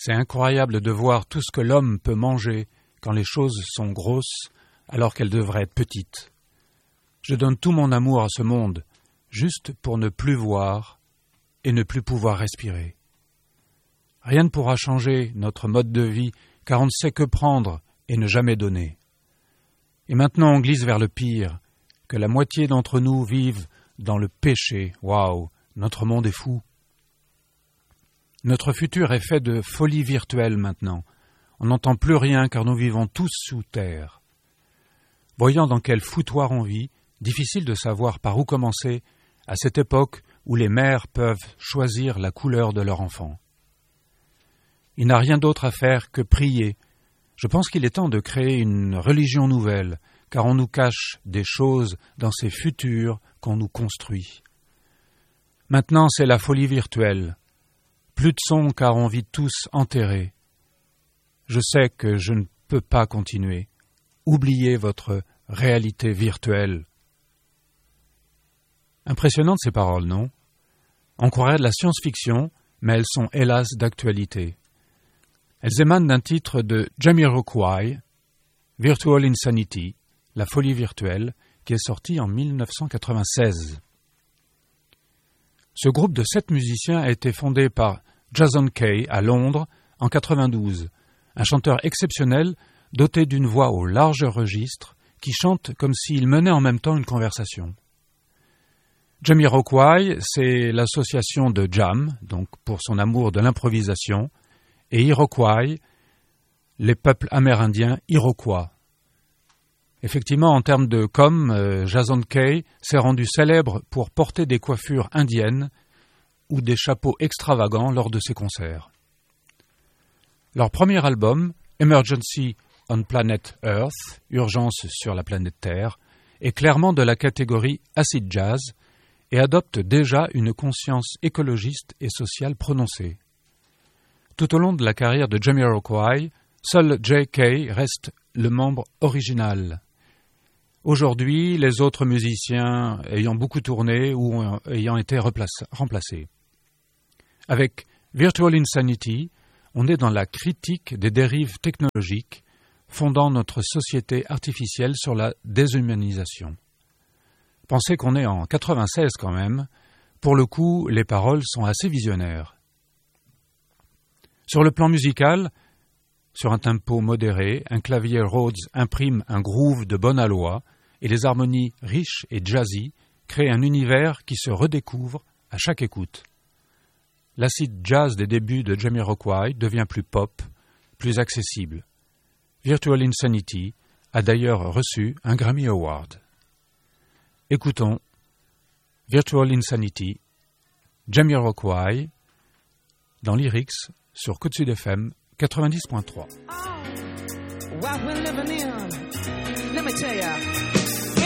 C'est incroyable de voir tout ce que l'homme peut manger quand les choses sont grosses alors qu'elles devraient être petites. Je donne tout mon amour à ce monde, juste pour ne plus voir et ne plus pouvoir respirer. Rien ne pourra changer notre mode de vie, car on ne sait que prendre et ne jamais donner. Et maintenant on glisse vers le pire, que la moitié d'entre nous vivent dans le péché. Waouh, notre monde est fou. Notre futur est fait de folie virtuelle maintenant. On n'entend plus rien car nous vivons tous sous terre. Voyant dans quel foutoir on vit, difficile de savoir par où commencer à cette époque où les mères peuvent choisir la couleur de leur enfant. Il n'a rien d'autre à faire que prier. Je pense qu'il est temps de créer une religion nouvelle, car on nous cache des choses dans ces futurs qu'on nous construit. Maintenant, c'est la folie virtuelle. Plus de son, car on vit tous enterrés. Je sais que je ne peux pas continuer. Oubliez votre réalité virtuelle. Impressionnantes ces paroles, non? On croirait de la science-fiction, mais elles sont hélas d'actualité. Elles émanent d'un titre de Jamiroquai, Virtual Insanity, la folie virtuelle, qui est sorti en 1996. Ce groupe de 7 musiciens a été fondé par Jason Kay à Londres en 1992, un chanteur exceptionnel doté d'une voix au large registre qui chante comme s'il menait en même temps une conversation. Jamiroquai, c'est l'association de Jam, donc pour son amour de l'improvisation, et Iroquois, les peuples amérindiens Iroquois. Effectivement, en termes de Jason Kay s'est rendu célèbre pour porter des coiffures indiennes ou des chapeaux extravagants lors de ses concerts. Leur premier album, Emergency on Planet Earth, Urgence sur la planète Terre, est clairement de la catégorie acid jazz et adopte déjà une conscience écologiste et sociale prononcée. Tout au long de la carrière de Jamiroquai, seul J.K. reste le membre original. Aujourd'hui, les autres musiciens ayant beaucoup tourné ou ayant été remplacés. Avec Virtual Insanity, on est dans la critique des dérives technologiques fondant notre société artificielle sur la déshumanisation. Pensez qu'on est en 96 quand même. Pour le coup, les paroles sont assez visionnaires. Sur le plan musical, sur un tempo modéré, un clavier Rhodes imprime un groove de bonne aloi et les harmonies riches et jazzy créent un univers qui se redécouvre à chaque écoute. L'acid jazz des débuts de Jamiroquai devient plus pop, plus accessible. Virtual Insanity a d'ailleurs reçu un Grammy Award. Écoutons Virtual Insanity, Jamiroquai, dans Lyrics sur Côte Sud FM 90.3. What we're living in, let me tell ya.